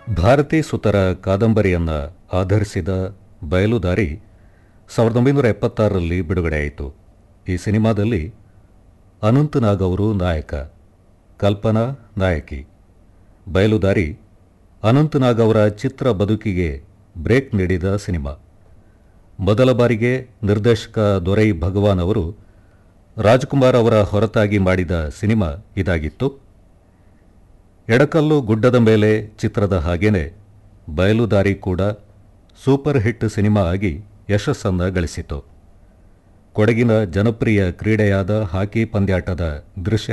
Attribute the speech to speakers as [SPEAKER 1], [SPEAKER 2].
[SPEAKER 1] ಭಾರತಿ ಸುತರ ಕಾದಂಬರಿಯನ್ನು ಆಧರಿಸಿದ ಬಯಲುದಾರಿ 1976ರಲ್ಲಿ ಬಿಡುಗಡೆಯಾಯಿತು. ಈ ಸಿನಿಮಾದಲ್ಲಿ ಅನಂತನಾಗ್ ಅವರು ನಾಯಕ, ಕಲ್ಪನಾ ನಾಯಕಿ. ಬಯಲುದಾರಿ ಅನಂತನಾಗ್ ಅವರ ಚಿತ್ರ ಬದುಕಿಗೆ ಬ್ರೇಕ್ ನೀಡಿದ ಸಿನಿಮಾ. ಮೊದಲ ಬಾರಿಗೆ ನಿರ್ದೇಶಕ ದೊರೈ ಭಗವಾನ್ ಅವರು ರಾಜ್ಕುಮಾರ್ ಅವರ ಹೊರತಾಗಿ ಮಾಡಿದ ಸಿನಿಮಾ ಇದಾಗಿತ್ತು. ಎಡಕಲ್ಲು ಗುಡ್ಡದ ಮೇಲೆ ಚಿತ್ರದ ಹಾಗೇನೆ ಬಯಲುದಾರಿ ಕೂಡ ಸೂಪರ್ ಹಿಟ್ ಸಿನಿಮಾ ಆಗಿ ಯಶಸ್ಸನ್ನು ಗಳಿಸಿತು. ಕೊಡಗಿನ ಜನಪ್ರಿಯ ಕ್ರೀಡೆಯಾದ ಹಾಕಿ ಪಂದ್ಯಾಟದ ದೃಶ್ಯ